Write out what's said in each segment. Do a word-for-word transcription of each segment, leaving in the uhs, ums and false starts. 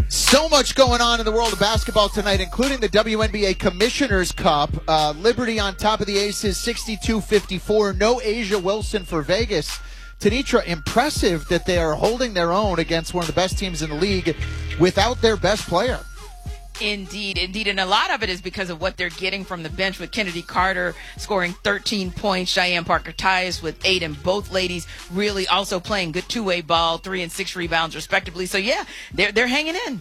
So much going on in the world of basketball tonight, including the W N B A Commissioner's Cup. Uh, Liberty on top of the Aces, sixty-two fifty-four. No Asia Wilson for Vegas. Tanitra, impressive that they are holding their own against one of the best teams in the league without their best player. Indeed, indeed. And a lot of it is because of what they're getting from the bench, with Kennedy Carter scoring thirteen points, Cheyenne Parker-Tyus with eight, and both ladies really also playing good two-way ball, three and six rebounds respectively. So, yeah, they're, they're hanging in.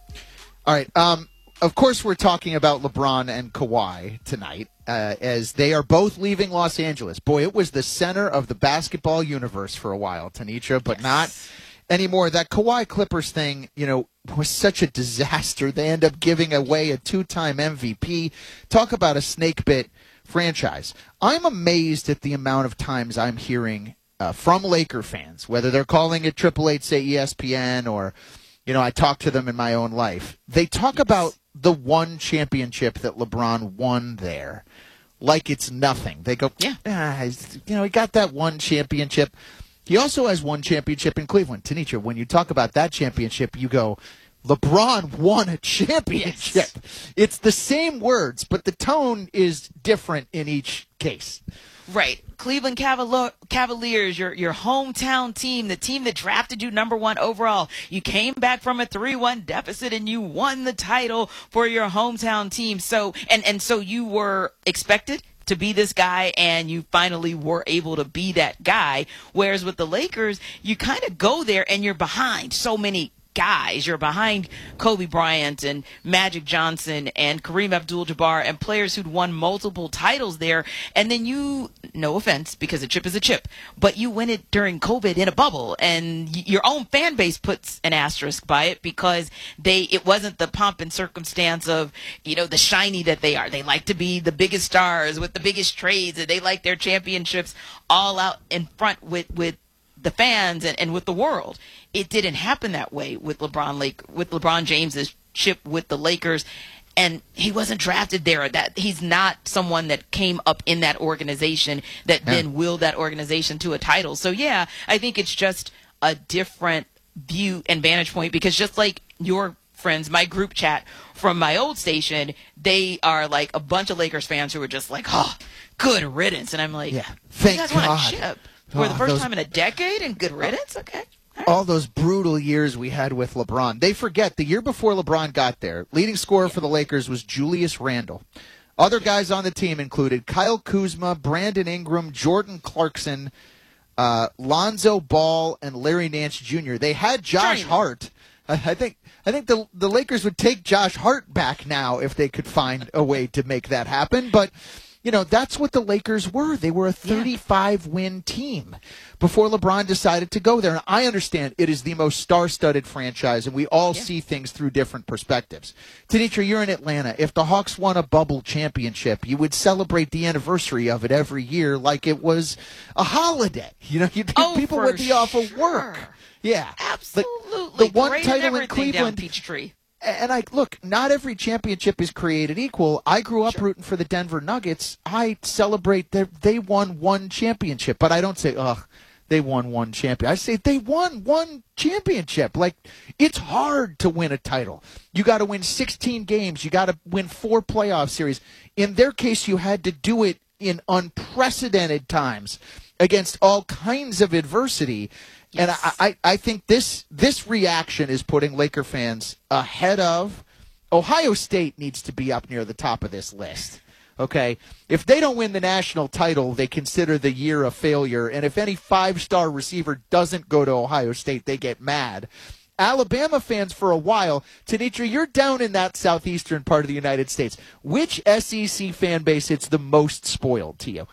All right. Um, of course, we're talking about LeBron and Kawhi tonight, uh, as they are both leaving Los Angeles. Boy, it was the center of the basketball universe for a while, Tanitra, but yes. not anymore. That Kawhi Clippers thing, you know, was such a disaster. They end up giving away a two-time M V P. Talk about a snake-bit franchise. I'm amazed at the amount of times I'm hearing uh, from Laker fans, whether they're calling it Triple H, say E S P N, or, you know, I talk to them in my own life. They talk yes. about the one championship that LeBron won there like it's nothing. They go, yeah, ah, you know, he got that one championship. He also has one championship in Cleveland. Tanitra, when you talk about that championship, you go, LeBron won a championship. Yes. It's the same words, but the tone is different in each case. Right. Cleveland Cavalier- Cavaliers, your your hometown team, the team that drafted you number one overall. You came back from a three one deficit and you won the title for your hometown team. So and, and so you were expected to be this guy, and you finally were able to be that guy. Whereas with the Lakers, you kind of go there and you're behind so many guys. You're behind Kobe Bryant and Magic Johnson and Kareem Abdul-Jabbar and players who'd won multiple titles there. And then you, no offense, because a chip is a chip, but you win it during COVID in a bubble, and y- your own fan base puts an asterisk by it because they it wasn't the pomp and circumstance of, you know, the shiny that they are. They like to be the biggest stars with the biggest trades, and they like their championships all out in front with, with the fans and, and with the world. It didn't happen that way with LeBron Lake with LeBron James's chip with the Lakers, and he wasn't drafted there. That he's not someone that came up in that organization that yeah. then willed that organization to a title. So yeah, I think it's just a different view and vantage point, because just like your friends, my group chat from my old station, they are like a bunch of Lakers fans who are just like, oh, good riddance. And I'm like, yeah, thank you guys God. want a chip for oh, the first those... time in a decade, and good riddance? Okay. All those brutal years we had with LeBron. They forget the year before LeBron got there, leading scorer yeah. for the Lakers was Julius Randle. Other guys on the team included Kyle Kuzma, Brandon Ingram, Jordan Clarkson, uh, Lonzo Ball, and Larry Nance Junior They had Josh China. Hart. I, I think I think the the Lakers would take Josh Hart back now if they could find a way to make that happen. But you know, that's what the Lakers were. They were a thirty-five win team before LeBron decided to go there. And I understand it is the most star-studded franchise, and we all yeah. see things through different perspectives. Tanitra, you're in Atlanta. If the Hawks won a bubble championship, you would celebrate the anniversary of it every year like it was a holiday. You know, you'd, oh, people would be off of sure. work. Yeah. Absolutely. The, the one Great title in down Cleveland. Peachtree. And I look, not every championship is created equal. I grew up sure. rooting for the Denver Nuggets. I celebrate that they won one championship, but I don't say, "Ugh, they won one champion." I say they won one championship. Like, it's hard to win a title. You got to win sixteen games. You got to win four playoff series. In their case, you had to do it in unprecedented times against all kinds of adversity. Yes. And I, I, I think this this reaction is putting Laker fans ahead of Ohio State. Needs to be up near the top of this list. Okay, if they don't win the national title, they consider the year a failure. And if any five-star receiver doesn't go to Ohio State, they get mad. Alabama fans for a while, Tanitra, you're down in that southeastern part of the United States. Which S E C fan base hits the most spoiled to you?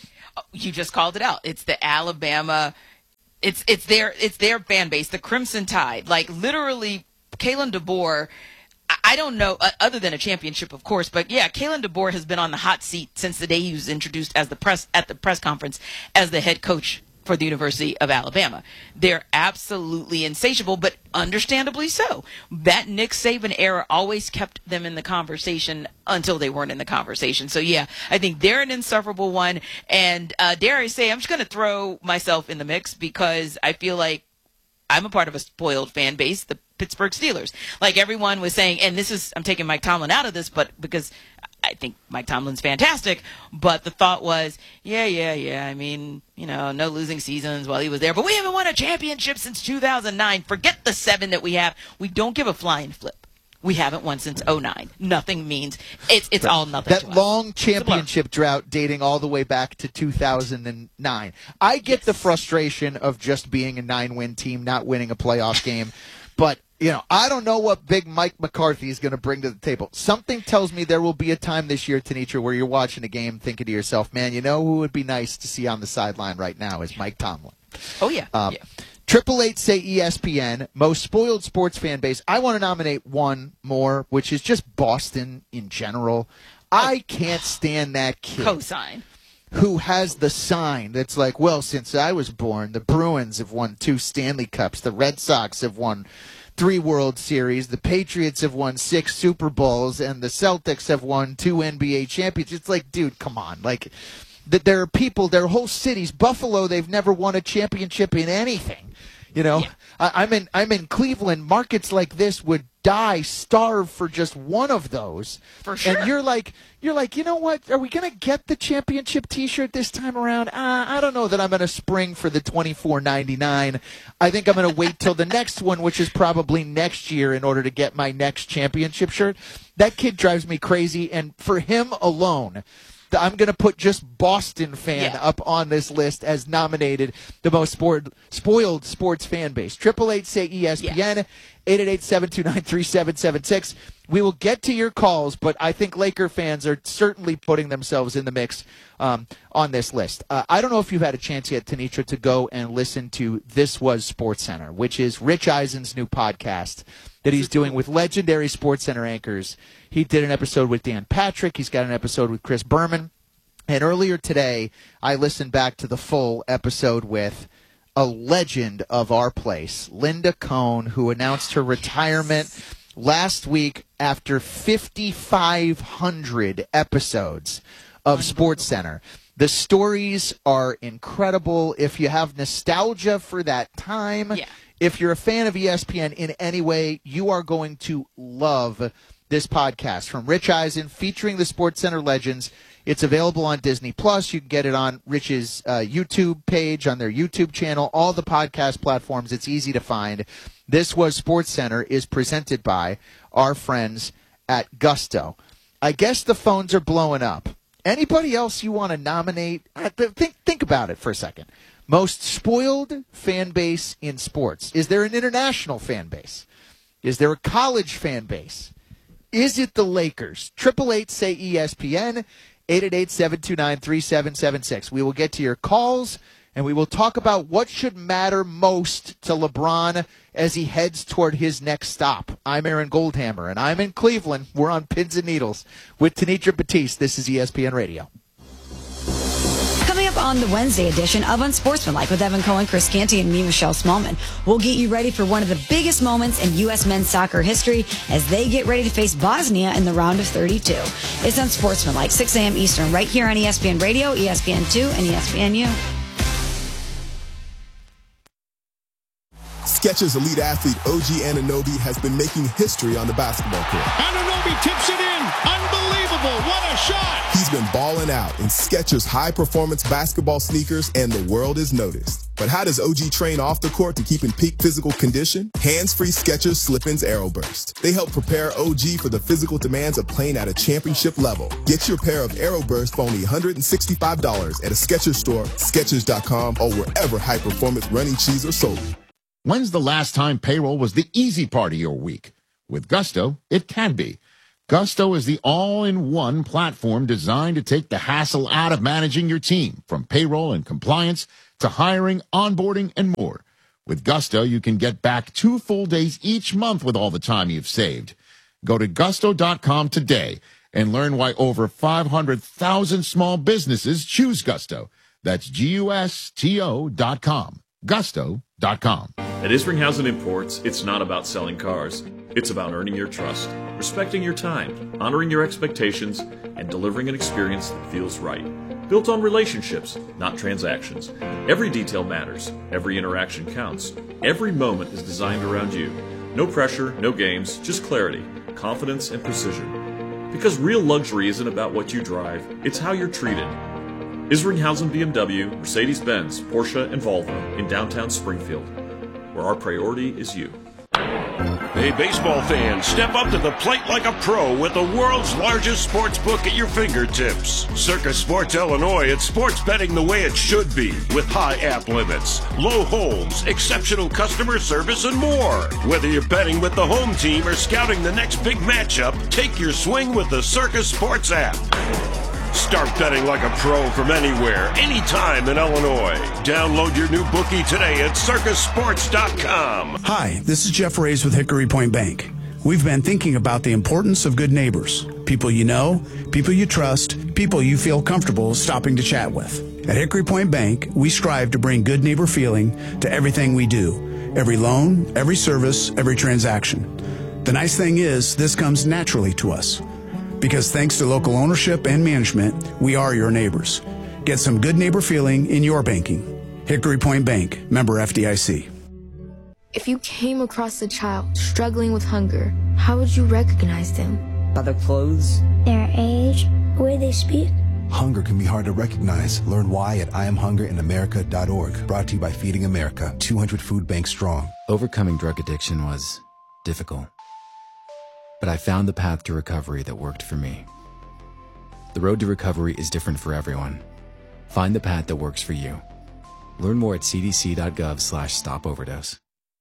You just called it out. It's the Alabama. It's it's their it's their fan base, the Crimson Tide. Like, literally, Kalen DeBoer, I don't know, uh, other than a championship, of course, but yeah, Kalen DeBoer has been on the hot seat since the day he was introduced as the press at the press conference as the head coach for the University of Alabama. They're absolutely insatiable, but understandably so. That Nick Saban era always kept them in the conversation until they weren't in the conversation. So, yeah, I think they're an insufferable one. And uh, dare I say, I'm just going to throw myself in the mix because I feel like I'm a part of a spoiled fan base. The Pittsburgh Steelers. Like everyone was saying, and this is, I'm taking Mike Tomlin out of this, but because I think Mike Tomlin's fantastic, but the thought was, yeah, yeah, yeah, I mean, you know, no losing seasons while he was there, but we haven't won a championship since two thousand nine. Forget the seven that we have. We don't give a flying flip. We haven't won since oh nine. Nothing means it's it's all nothing. That to us. long championship drought dating all the way back to two thousand nine. I get Yes. the frustration of just being a nine-win team, not winning a playoff game, but you know, I don't know what big Mike McCarthy is going to bring to the table. Something tells me there will be a time this year, Tenitra, where you're watching a game thinking to yourself, man, you know who would be nice to see on the sideline right now is Mike Tomlin. Oh yeah. Um, yeah. Triple eight say E S P N, most spoiled sports fan base. I want to nominate one more, which is just Boston in general. I can't stand that kid Cosign. who has the sign that's like, well, since I was born, the Bruins have won two Stanley Cups, the Red Sox have won three World Series, the Patriots have won six Super Bowls, and the Celtics have won two N B A championships. It's like, dude, come on, like. That there are people, there are whole cities. Buffalo, they've never won a championship in anything. You know, Yeah. I, I'm in I'm in Cleveland. Markets like this would die, starve for just one of those. For sure. And you're like, you're like, you know what? Are we gonna get the championship T-shirt this time around? Uh, I don't know that I'm gonna spring for the twenty-four ninety-nine. I think I'm gonna wait till the next one, which is probably next year, in order to get my next championship shirt. That kid drives me crazy, and for him alone, I'm going to put just Boston fan Yeah. up on this list as nominated the most sport, spoiled sports fan base. Triple eight say E S P N, eight eight eight, seven two nine, three seven seven six. We will get to your calls, but I think Laker fans are certainly putting themselves in the mix um, on this list. Uh, I don't know if you've had a chance yet, Tenitra, to go and listen to This Was Sports Center, which is Rich Eisen's new podcast that he's doing with legendary Sports Center anchors. He did an episode with Dan Patrick. He's got an episode with Chris Berman. And earlier today, I listened back to the full episode with a legend of our place, Linda Cohn, who announced her retirement last week after fifty-five hundred episodes of Sports Center. The stories are incredible. If you have nostalgia for that time, Yeah. if you're a fan of E S P N in any way, you are going to love this podcast from Rich Eisen featuring the Sports Center legends. It's available on Disney Plus. You can get it on Rich's uh, YouTube page, on their YouTube channel, all the podcast platforms. It's easy to find. This Was Sports Center is presented by our friends at Gusto. I guess the phones are blowing up. Anybody else you want to nominate? Uh, th- Think think about it for a second. Most spoiled fan base in sports. Is there an international fan base? Is there a college fan base? Is it the Lakers? Triple eight say E S P N, eight eight eight, seven two nine, three seven seven six. We will get to your calls, and we will talk about what should matter most to LeBron as he heads toward his next stop. I'm Aaron Goldhammer, and I'm in Cleveland. We're on Pins and Needles with Tenitra Batiste. This is E S P N Radio. Coming up on the Wednesday edition of Unsportsmanlike with Evan Cohen, Chris Canty, and me, Michelle Smallman, we'll get you ready for one of the biggest moments in U S men's soccer history as they get ready to face Bosnia in the round of thirty-two. It's Unsportsmanlike, six a.m. Eastern, right here on E S P N Radio, E S P N two, and E S P N U. Skechers elite athlete O G Anunoby has been making history on the basketball court. Anunoby tips it in. Unbelievable. What a shot. He's been balling out in Skechers high-performance basketball sneakers, and the world is noticed. But how does O G train off the court to keep in peak physical condition? Hands-free Skechers Slip-ins Aeroburst. They help prepare O G for the physical demands of playing at a championship level. Get your pair of Aeroburst for only one hundred sixty-five dollars at a Skechers store, Skechers dot com, or wherever high-performance running shoes are sold. When's the last time payroll was the easy part of your week? With Gusto, it can be. Gusto is the all-in-one platform designed to take the hassle out of managing your team, from payroll and compliance to hiring, onboarding, and more. With Gusto, you can get back two full days each month with all the time you've saved. Go to gusto dot com today and learn why over five hundred thousand small businesses choose Gusto. That's G U S T O dot com. Gusto dot com. At Isringhausen Imports, it's not about selling cars. It's about earning your trust, respecting your time, honoring your expectations, and delivering an experience that feels right. Built on relationships, not transactions. Every detail matters. Every interaction counts. Every moment is designed around you. No pressure, no games, just clarity, confidence, and precision. Because real luxury isn't about what you drive, it's how you're treated. Isringhausen B M W, Mercedes-Benz, Porsche, and Volvo in downtown Springfield, where our priority is you. Hey, baseball fans, step up to the plate like a pro with the world's largest sports book at your fingertips. Circus Sports Illinois, it's sports betting the way it should be, with high app limits, low holds, exceptional customer service, and more. Whether you're betting with the home team or scouting the next big matchup, take your swing with the Circus Sports app. Start betting like a pro from anywhere, anytime in Illinois. Download your new bookie today at circus sports dot com. Hi, this is Jeff Reyes with Hickory Point Bank. We've been thinking about the importance of good neighbors. People you know, people you trust, people you feel comfortable stopping to chat with. At Hickory Point Bank, we strive to bring good neighbor feeling to everything we do. Every loan, every service, every transaction. The nice thing is, this comes naturally to us. Because thanks to local ownership and management, we are your neighbors. Get some good neighbor feeling in your banking. Hickory Point Bank, member F D I C. If you came across a child struggling with hunger, how would you recognize them? By their clothes, their age, the way they speak. Hunger can be hard to recognize. Learn why at I am hunger in america dot org. Brought to you by Feeding America, two hundred food banks strong. Overcoming drug addiction was difficult. But I found the path to recovery that worked for me. The road to recovery is different for everyone. Find the path that works for you. Learn more at c d c dot gov slash stop overdose.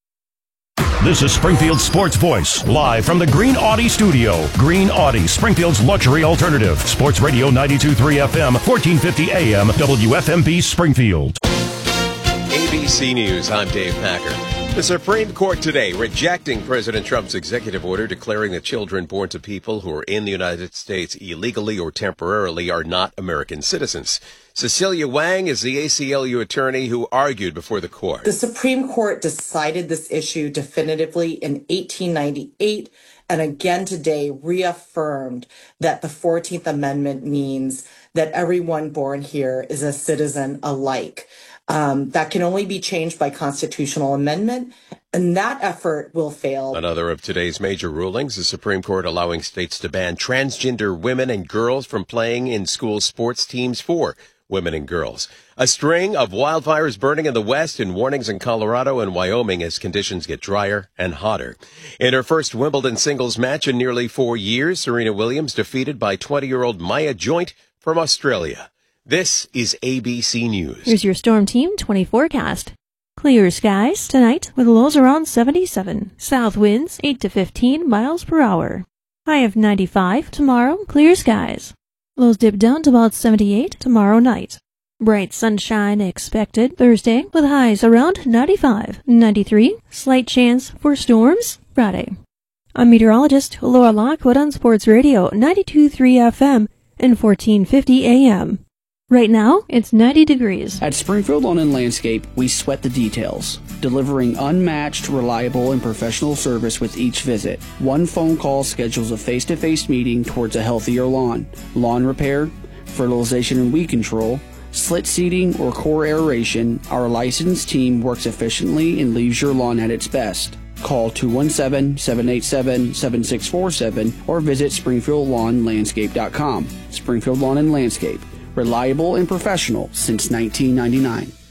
This is Springfield Sports Voice, live from the Green Audi studio. Green Audi, Springfield's luxury alternative. Sports Radio ninety-two point three F M, fourteen fifty A M, W F M B Springfield. A B C News, I'm Dave Packer. The Supreme Court today rejecting President Trump's executive order declaring that children born to people who are in the United States illegally or temporarily are not American citizens. Cecilia Wang is the A C L U attorney who argued before the court. The Supreme Court decided this issue definitively in eighteen ninety-eight and again today reaffirmed that the fourteenth Amendment means that everyone born here is a citizen alike. Um, that can only be changed by constitutional amendment, and that effort will fail. Another of today's major rulings, the Supreme Court allowing states to ban transgender women and girls from playing in school sports teams for women and girls. A string of wildfires burning in the west and warnings in Colorado and Wyoming as conditions get drier and hotter. In her first Wimbledon singles match in nearly four years, Serena Williams defeated by twenty-year-old Maya Joint from Australia. This is A B C News. Here's your Storm Team twenty forecast. Clear skies tonight with lows around seventy-seven. South winds eight to fifteen miles per hour. High of ninety-five tomorrow. Clear skies. Lows dip down to about seventy-eight tomorrow night. Bright sunshine expected Thursday with highs around ninety-five. ninety-three. Slight chance for storms Friday. I'm meteorologist Laura Lockwood on Sports Radio ninety-two point three F M and fourteen fifty A M. Right now, it's ninety degrees. At Springfield Lawn and Landscape, we sweat the details, delivering unmatched, reliable, and professional service with each visit. One phone call schedules a face-to-face meeting towards a healthier lawn. Lawn repair, fertilization and weed control, slit seeding, or core aeration, our licensed team works efficiently and leaves your lawn at its best. Call two one seven, seven eight seven, seven six four seven or visit springfield lawn landscape dot com. Springfield Lawn and Landscape. Reliable and professional since nineteen ninety-nine.